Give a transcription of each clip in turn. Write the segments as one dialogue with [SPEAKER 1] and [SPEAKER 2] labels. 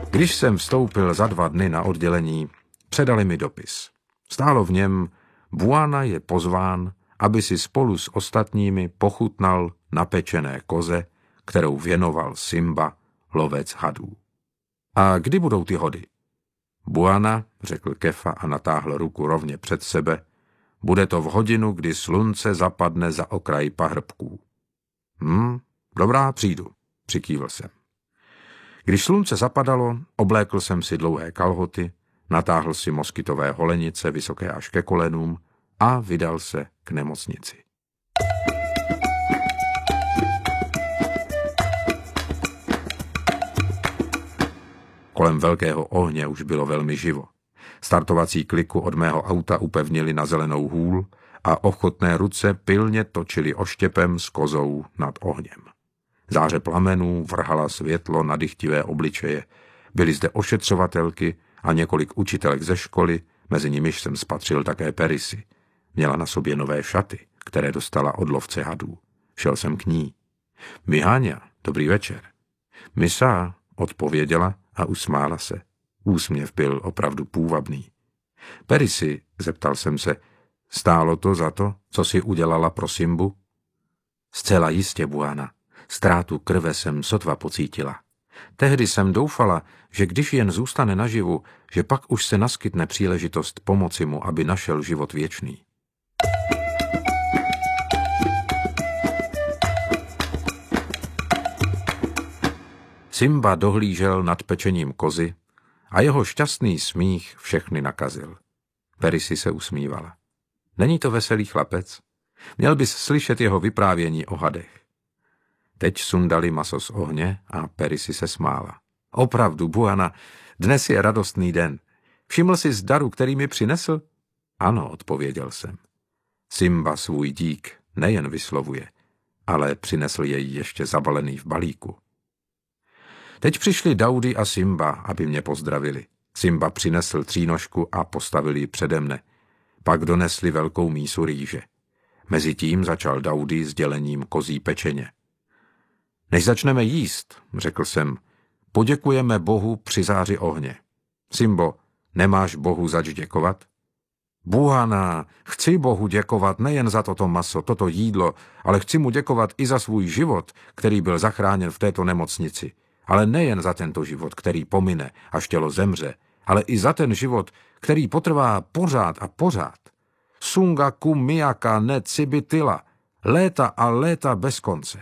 [SPEAKER 1] Když jsem vstoupil za 2 dny na oddělení, předali mi dopis. Stálo v něm: Bouana je pozván, aby si spolu s ostatními pochutnal napečené koze, kterou věnoval Simba, lovec hadů. A kdy budou ty hody? Bouana, řekl Kefa a natáhl ruku rovně před sebe, bude to v hodinu, kdy slunce zapadne za okraj pahrbků. Dobrá, přijdu, přikývl jsem. Když slunce zapadalo, oblékl jsem si dlouhé kalhoty, natáhl si moskytové holenice vysoké až ke kolenům a vydal se k nemocnici. Kolem velkého ohně už bylo velmi živo. Startovací kliku od mého auta upevnili na zelenou hůl a ochotné ruce pilně točily oštěpem s kozou nad ohněm. Záře plamenů vrhala světlo na dychtivé obličeje. Byly zde ošetřovatelky a několik učitelek ze školy, mezi nimiž jsem spatřil také Perisy. Měla na sobě nové šaty, které dostala od lovce hadů. Šel jsem k ní. Miháňa, dobrý večer. Misa, odpověděla a usmála se. Úsměv byl opravdu půvabný. Perisy, zeptal jsem se, stálo to za to, co si udělala pro Simbu? Zcela jistě, Bouana. Ztrátu krve jsem sotva pocítila. Tehdy jsem doufala, že když jen zůstane naživu, že pak už se naskytne příležitost pomoci mu, aby našel život věčný. Simba dohlížel nad pečením kozy a jeho šťastný smích všechny nakazil. Perisy se usmívala. Není to veselý chlapec? Měl bys slyšet jeho vyprávění o hadech. Teď sundali maso z ohně a Perisy se smála. Opravdu, Bouana, dnes je radostný den. Všiml jsi z daru, který mi přinesl? Ano, odpověděl jsem. Simba svůj dík nejen vyslovuje, ale přinesl jej ještě zabalený v balíku. Teď přišli Daudi a Simba, aby mě pozdravili. Simba přinesl třínožku a postavil ji přede mne. Pak donesli velkou mísu rýže. Mezitím začal Daudi s dělením kozí pečeně. Než začneme jíst, řekl jsem, poděkujeme Bohu při záři ohně. Simbo, nemáš Bohu zač děkovat? Bouana, chci Bohu děkovat nejen za toto maso, toto jídlo, ale chci mu děkovat i za svůj život, který byl zachráněn v této nemocnici. Ale nejen za tento život, který pomine, až tělo zemře, ale i za ten život, který potrvá pořád a pořád. Sunga kum miaka ne cibitila, léta a léta bez konce.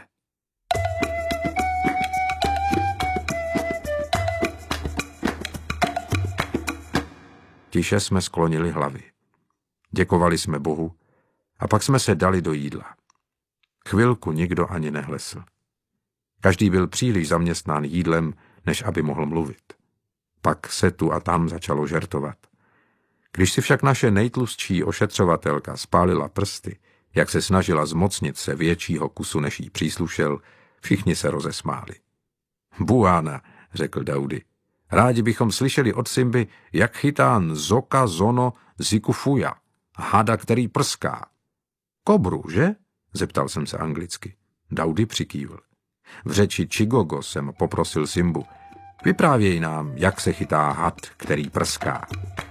[SPEAKER 1] Tiše jsme sklonili hlavy. Děkovali jsme Bohu a pak jsme se dali do jídla. Chvilku nikdo ani nehlesl. Každý byl příliš zaměstnán jídlem, než aby mohl mluvit. Pak se tu a tam začalo žertovat. Když si však naše nejtlustší ošetřovatelka spálila prsty, jak se snažila zmocnit se většího kusu, než jí příslušel, všichni se rozesmáli. Bouana, řekl Daudi, rádi bychom slyšeli od Simby, jak chytá Nzoka Zono Zikufuja, hada, který prská. Kobru, že? Zeptal jsem se anglicky. Daudi přikývl. V řeči Chigogo jsem poprosil Simbu. Vyprávěj nám, jak se chytá had, který prská.